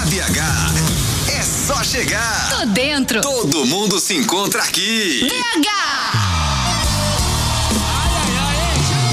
Na BH, é só chegar. Tô dentro. Todo mundo se encontra aqui. BH.